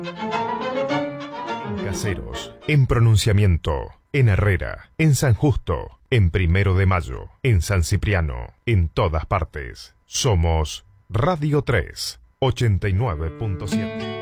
En Caseros, en Pronunciamiento, en Herrera, en San Justo, en 1 de Mayo, en San Cipriano, en todas partes. Somos Radio 3, 89.7.